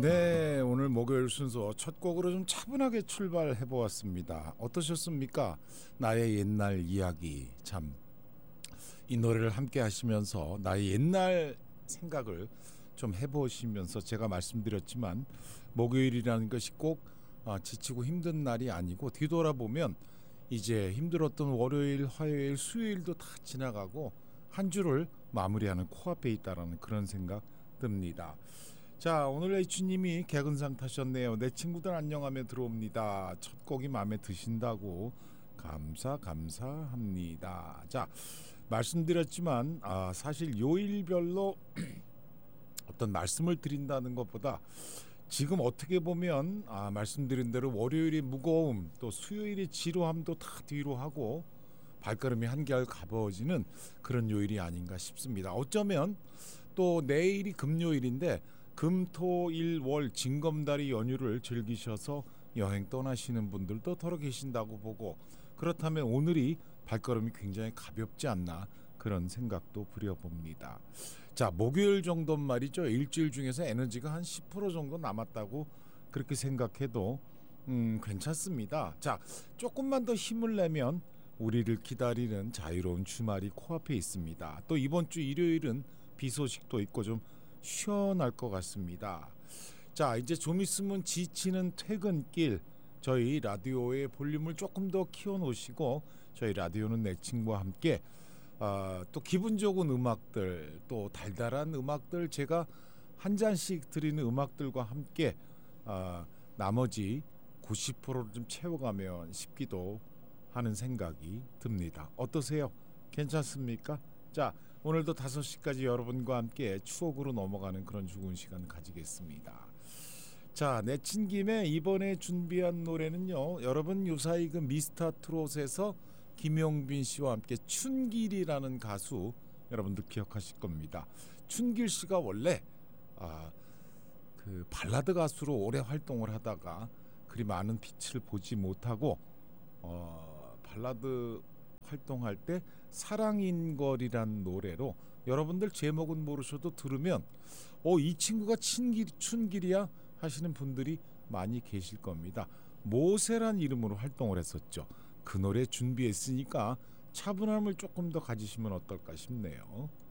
네, 오늘 목요일 순서 첫 곡으로 좀 차분하게 출발해 보았습니다. 어떠셨습니까? 나의 옛날 이야기. 참 이 노래를 함께 하시면서 나의 옛날 생각을 좀 해보시면서 제가 말씀드렸지만 목요일이라는 것이 꼭 지치고 힘든 날이 아니고 뒤돌아보면 이제 힘들었던 월요일, 화요일, 수요일도 다 지나가고 한 주를 마무리하는 코앞에 있다라는 그런 생각 듭니다. 자, 오늘 H님이 개근상 타셨네요. 내 친구들 안녕하며 들어옵니다. 첫 곡이 마음에 드신다고 감사합니다. 자, 말씀드렸지만 사실 요일별로 어떤 말씀을 드린다는 것보다 지금 어떻게 보면 말씀드린 대로 월요일의 무거움 또 수요일의 지루함도 다 뒤로 하고 발걸음이 한결 가벼워지는 그런 요일이 아닌가 싶습니다. 어쩌면 또 내일이 금요일인데 금, 토, 일, 월 징검다리 연휴를 즐기셔서 여행 떠나시는 분들도 더러 계신다고 보고 그렇다면 오늘이 발걸음이 굉장히 가볍지 않나 그런 생각도 부려봅니다. 자, 목요일 정도 말이죠. 일주일 중에서 에너지가 한 10% 정도 남았다고 그렇게 생각해도 괜찮습니다. 자, 조금만 더 힘을 내면 우리를 기다리는 자유로운 주말이 코앞에 있습니다. 또 이번 주 일요일은 비 소식도 있고 좀 시원할 것 같습니다. 자, 이제 좀 있으면 지치는 퇴근길 저희 라디오의 볼륨을 조금 더 키워놓으시고 저희 라디오는 내 친구와 함께 또 기분 좋은 음악들 또 달달한 음악들 제가 한 잔씩 드리는 음악들과 함께 나머지 90%를 좀 채워가면 싶기도 하는 생각이 듭니다. 어떠세요? 괜찮습니까? 자, 오늘도 5시까지 여러분과 함께 추억으로 넘어가는 그런 좋은 시간 가지겠습니다. 자, 내친 김에 이번에 준비한 노래는요, 여러분 요사이 그 미스터트롯에서 김용빈 씨와 함께 춘길이라는 가수 여러분들 기억하실 겁니다. 춘길 씨가 원래 그 발라드 가수로 오래 활동을 하다가 그리 많은 빛을 보지 못하고 발라드 활동할 때 사랑인 걸이란 노래로 여러분들 제목은 모르셔도 들으면 이 친구가 춘길이야 하시는 분들이 많이 계실 겁니다. 모세란 이름으로 활동을 했었죠. 그 노래 준비했으니까 차분함을 조금 더 가지시면 어떨까 싶네요.